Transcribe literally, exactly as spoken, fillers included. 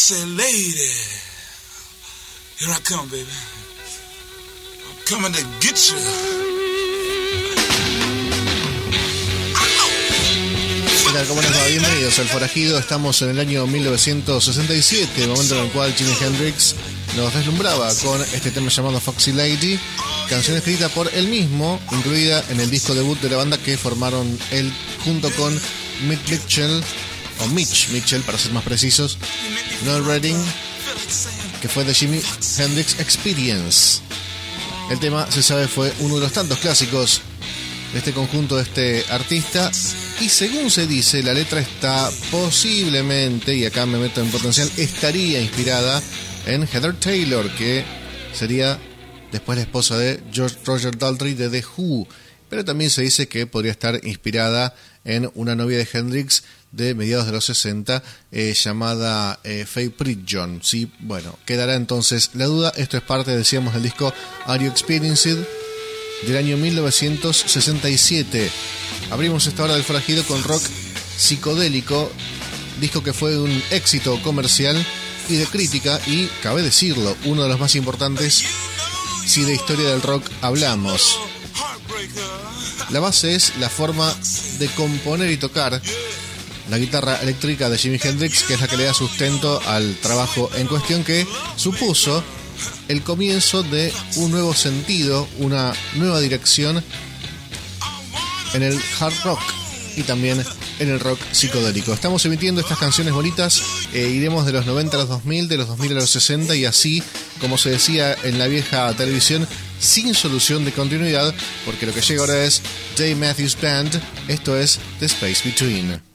Foxy lady, here I come, baby. I'm coming to get you. ¿Qué tal? ¿Cómo les va? Bienvenidos al Forajido. Estamos en el año mil novecientos sesenta y siete, momento en el cual Jimi Hendrix nos deslumbraba con este tema llamado Foxy Lady, canción escrita por él mismo, incluida en el disco debut de la banda que formaron él junto con Mitch Mitchell, o Mitch Mitchell para ser más precisos, Noel Redding, que fue The Jimi Hendrix Experience. El tema, se sabe, fue uno de los tantos clásicos de este conjunto, de este artista, y según se dice, la letra está posiblemente, y acá me meto en potencial, estaría inspirada en Heather Taylor, que sería después la esposa de George Roger Daltrey de The Who, pero también se dice que podría estar inspirada en una novia de Hendrix de mediados de los sesenta, eh, llamada eh, Faye Pridgeon. Sí, bueno, quedará entonces la duda. Esto es parte, decíamos, del disco Are You Experienced del año mil novecientos sesenta y siete. Abrimos esta hora del Forajido con rock psicodélico, disco que fue un éxito comercial y de crítica, y cabe decirlo, uno de los más importantes si de historia del rock hablamos. La base es la forma de componer y tocar la guitarra eléctrica de Jimi Hendrix, que es la que le da sustento al trabajo en cuestión, que supuso el comienzo de un nuevo sentido, una nueva dirección en el hard rock y también en el rock psicodélico. Estamos emitiendo estas canciones bonitas, eh, iremos de los noventa a los dos mil, de los dos mil a los sesenta, y así, como se decía en la vieja televisión, sin solución de continuidad, porque lo que llega ahora es Dave Matthews Band. Esto es The Space Between.